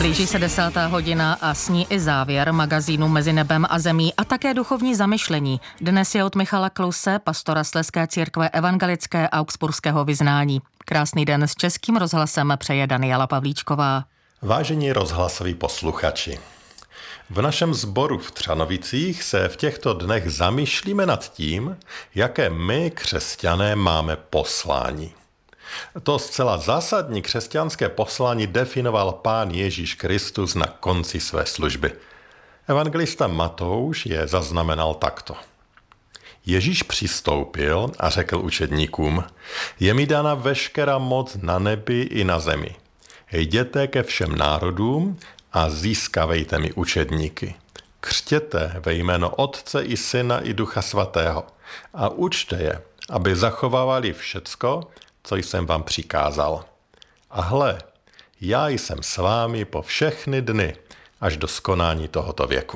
Blíží se 10. hodina a s ní i závěr magazínu Mezi nebem a zemí a také duchovní zamyšlení. Dnes je od Michala Kluse, pastora Slezské církve evangelické augsburského vyznání. Krásný den s Českým rozhlasem přeje Daniela Pavlíčková. Vážení rozhlasoví posluchači, v našem sboru v Třanovicích se v těchto dnech zamýšlíme nad tím, jaké my, křesťané, máme poslání. To zcela zásadní křesťanské poslání definoval Pán Ježíš Kristus na konci své služby. Evangelista Matouš je zaznamenal takto. Ježíš přistoupil a řekl učedníkům, je mi dána veškerá moc na nebi i na zemi. Jděte ke všem národům a získávejte mi učedníky. Křtěte ve jméno Otce i Syna i Ducha Svatého a učte je, aby zachovávali všecko, co jsem vám přikázal. A hle, já jsem s vámi po všechny dny, až do skonání tohoto věku.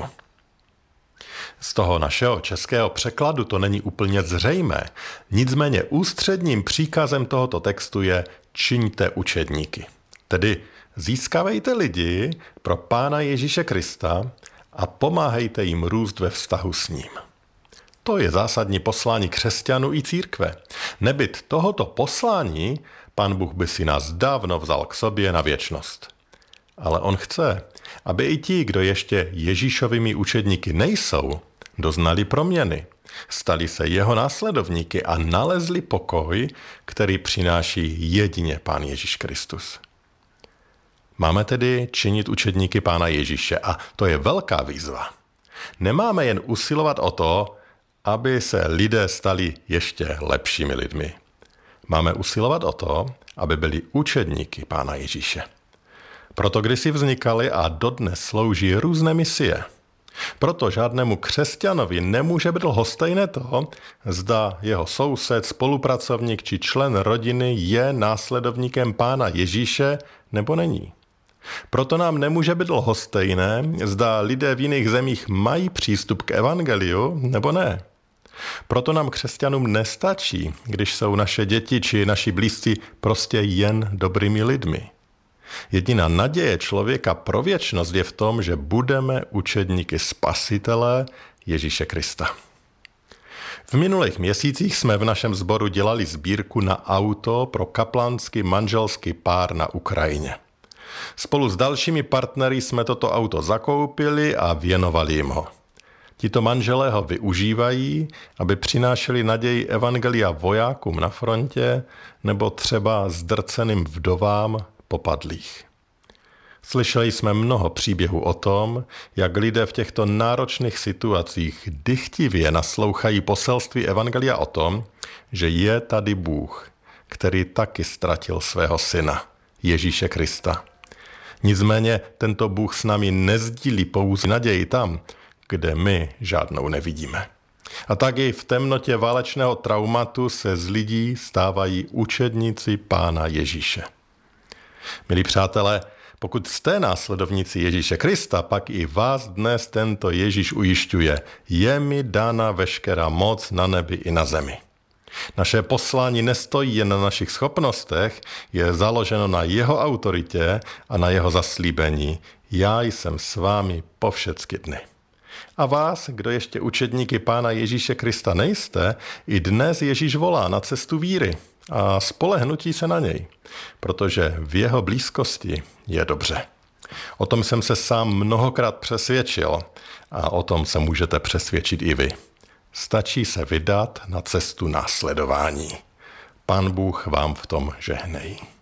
Z toho našeho českého překladu to není úplně zřejmé, nicméně ústředním příkazem tohoto textu je čiňte učedníky. Tedy získávejte lidi pro Pána Ježíše Krista a pomáhejte jim růst ve vztahu s ním. To je zásadní poslání křesťanů i církve. Nebyt tohoto poslání, Pán Bůh by si nás dávno vzal k sobě na věčnost. Ale on chce, aby i ti, kdo ještě Ježíšovými učedníky nejsou, doznali proměny, stali se jeho následovníky a nalezli pokoj, který přináší jedině Pán Ježíš Kristus. Máme tedy činit učedníky Pána Ježíše a to je velká výzva. Nemáme jen usilovat o to, aby se lidé stali ještě lepšími lidmi. Máme usilovat o to, aby byli učedníky Pána Ježíše. Proto kdysi vznikaly a dodnes slouží různé misie. Proto žádnému křesťanovi nemůže být lhostejné to, zda jeho soused, spolupracovník či člen rodiny je následovníkem Pána Ježíše nebo není. Proto nám nemůže být lhostejné, zda lidé v jiných zemích mají přístup k evangeliu nebo ne. Proto nám křesťanům nestačí, když jsou naše děti či naši blízcí prostě jen dobrými lidmi. Jediná naděje člověka pro věčnost je v tom, že budeme učedníky Spasitele Ježíše Krista. V minulých měsících jsme v našem sboru dělali sbírku na auto pro kaplánský manželský pár na Ukrajině. Spolu s dalšími partnery jsme toto auto zakoupili a věnovali jim ho. Tito manželé ho využívají, aby přinášeli naději evangelia vojákům na frontě nebo třeba zdrceným vdovám popadlých. Slyšeli jsme mnoho příběhů o tom, jak lidé v těchto náročných situacích dychtivě naslouchají poselství evangelia o tom, že je tady Bůh, který taky ztratil svého syna, Ježíše Krista. Nicméně tento Bůh s námi nezdílí pouze naději tam, kde my žádnou nevidíme. A tak i v temnotě válečného traumatu se z lidí stávají učedníci Pána Ježíše. Milí přátelé, pokud jste následovníci Ježíše Krista, pak i vás dnes tento Ježíš ujišťuje, je mi dána veškerá moc na nebi i na zemi. Naše poslání nestojí jen na našich schopnostech, je založeno na jeho autoritě a na jeho zaslíbení. Já jsem s vámi po všechny dny. A vás, kdo ještě učedníky Pána Ježíše Krista nejste, i dnes Ježíš volá na cestu víry a spolehnutí se na něj, protože v jeho blízkosti je dobře. O tom jsem se sám mnohokrát přesvědčil a o tom se můžete přesvědčit i vy. Stačí se vydat na cestu následování. Pán Bůh vám v tom žehnej.